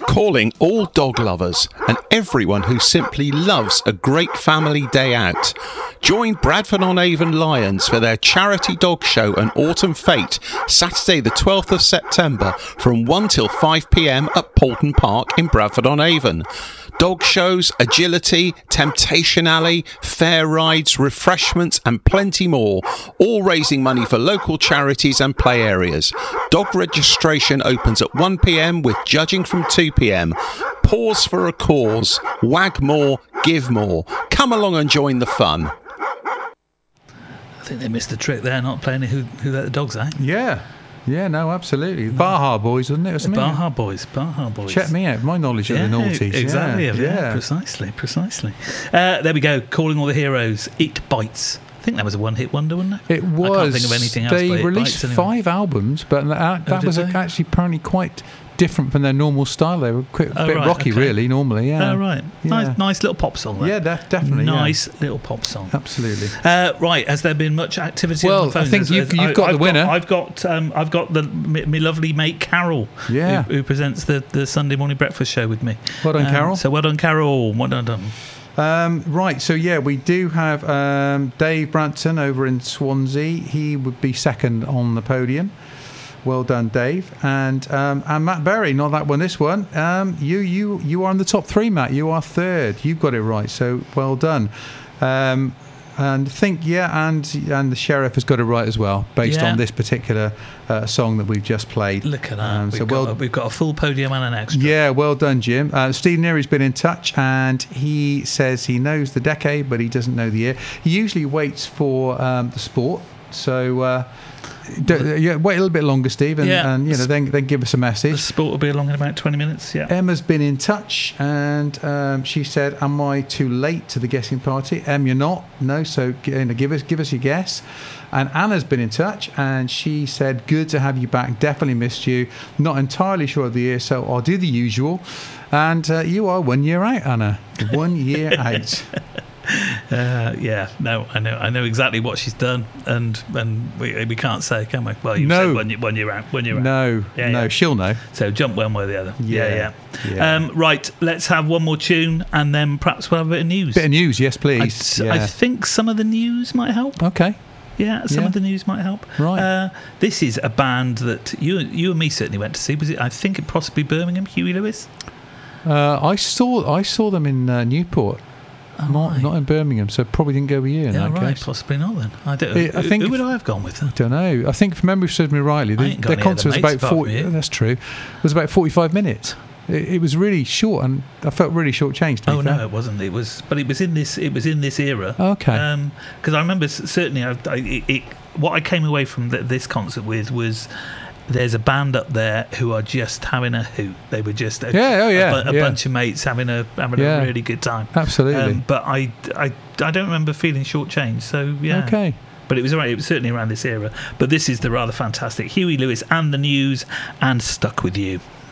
Calling all dog lovers and everyone who simply loves a great family day out. Join Bradford-on-Avon Lions for their charity dog show and autumn fete, Saturday the 12th of September from 1 till 5 p.m. at Poulton Park in Bradford-on-Avon. Dog shows, agility, temptation alley, fair rides, refreshments and plenty more, all raising money for local charities and play areas. Dog registration opens at 1 p.m. with judging from 2 p.m. Pause for a cause. Wag more, give more. Come along and join the fun. I think they missed the trick there, not playing Who Let the Dogs Out. Yeah, no, absolutely. Baja Boys, wasn't it? Baja Boys. Check me out. My knowledge of the noughties. Exactly. Yeah. Precisely. There we go. Calling all the heroes. It Bites. I think that was a one-hit wonder, wasn't it? It was. I can't think of anything else. They released 5 albums, but that was actually apparently quite different from their normal style. They were a bit rocky, really, normally. Yeah. Oh, right. Yeah. Nice little pop song. That. Yeah, definitely. Nice little pop song. Absolutely. Right. Has there been much activity on the phone? I think you've got the winner. I've got my lovely mate Carol, who presents the Sunday morning breakfast show with me. Well done, Carol. So well done, Carol. Well done. Right, so we do have Dave Branton over in Swansea. He would be second on the podium. Well done, Dave. And Matt Berry, not that one, this one. You are in the top 3, Matt. You are third. You've got it right, so well done. And the sheriff has got it right as well, based on this particular song that we've just played. Look at that. We've got a full podium and an extra. Yeah, well done, Jim. Steve Neary's been in touch, and he says he knows the decade, but he doesn't know the year. He usually waits for the sport, so... wait a little bit longer, Steve, and then give us a message. The sport will be along in about 20 minutes. Yeah. Emma's been in touch, and she said, "Am I too late to the guessing party?" You're not. No, so give us your guess. And Anna's been in touch, and she said, "Good to have you back. Definitely missed you. Not entirely sure of the year, so I'll do the usual." And you are 1 year out, Anna. 1 year out. I know exactly what she's done, and we can't say, can we? Well, you said one year out. No, she'll know. So jump one way or the other. Yeah. Right, let's have one more tune, and then perhaps we'll have a bit of news. Yes, please. I think some of the news might help. Okay. Yeah, some of the news might help. Right. This is a band that you and me certainly went to see. Was it? I think it possibly Birmingham. Huey Lewis. I saw them in Newport. Not in Birmingham, so probably didn't go with you in that case. Possibly not then. I think. Who would I have gone with? I don't know. I think if memory serves me rightly, their concert was about 40. That's true. It was about 45 minutes. It was really short, and I felt really shortchanged. Oh no, it wasn't. It was in this era. Okay. Because I remember certainly, what I came away from this concert with was. There's a band up there who are just having a hoot. They were just a bunch of mates having a really good time. Absolutely. But I don't remember feeling shortchanged. So yeah. Okay. But it was certainly around this era. But this is the rather fantastic Huey Lewis and the News and Stuck With You.